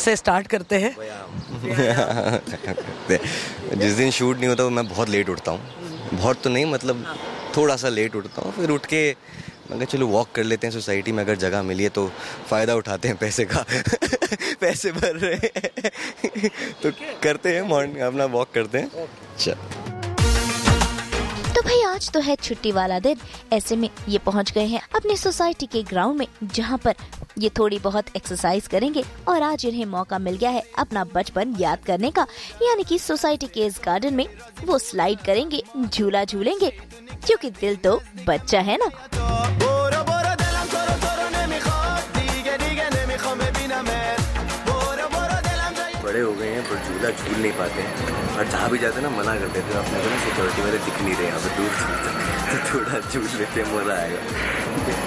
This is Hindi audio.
से स्टार्ट करते हैं। जिस दिन शूट नहीं होता मैं बहुत लेट उठता हूँ, बहुत तो नहीं मतलब थोड़ा सा लेट उठता हूँ, फिर उठ के मैं कहा चलो वॉक कर लेते हैं, सोसाइटी में अगर जगह मिली है तो फ़ायदा उठाते हैं पैसे का। पैसे भर रहे हैं तो करते हैं, मॉर्निंग अपना वॉक करते हैं। चल तो भाई आज तो है छुट्टी वाला दिन, ऐसे में ये पहुंच गए हैं अपनी सोसाइटी के ग्राउंड में, जहां पर ये थोड़ी बहुत एक्सरसाइज करेंगे। और आज इन्हें मौका मिल गया है अपना बचपन याद करने का, यानी कि सोसाइटी के इस गार्डन में वो स्लाइड करेंगे, झूला झूलेंगे, क्योंकि दिल तो बच्चा है ना। बड़े हो गए हैं पर झूला झूल नहीं पाते हैं, और जहाँ भी जाते हैं ना मना कर देते हैं, अपने को ना सिक्योरिटी वाले दिख नहीं रहे यहाँ पे, दूर तो थोड़ा झूल लेते हैं, मजा आएगा।